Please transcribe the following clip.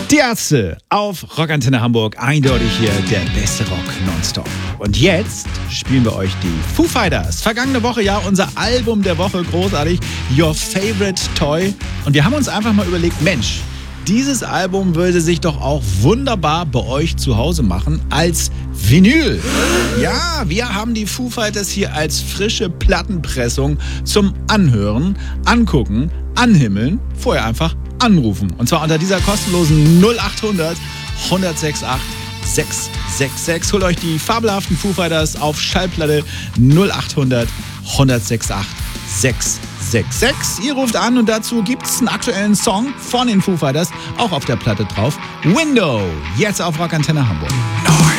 Die Ärzte auf Rockantenne Hamburg, eindeutig hier der beste Rock nonstop. Und jetzt spielen wir euch die Foo Fighters. Vergangene Woche ja unser Album der Woche, großartig, Your Favorite Toy. Und wir haben uns einfach mal überlegt, Mensch, dieses Album würde sich doch auch wunderbar bei euch zu Hause machen als Vinyl. Ja, wir haben die Foo Fighters hier als frische Plattenpressung zum Anhören, Angucken, Anhimmeln, vorher einfach anrufen. Und zwar unter dieser kostenlosen 0800 106 8 666. Holt euch die fabelhaften Foo Fighters auf Schallplatte 0800 106 8 666. Ihr ruft an und dazu gibt es einen aktuellen Song von den Foo Fighters, auch auf der Platte drauf. Window, jetzt auf Rockantenne Hamburg.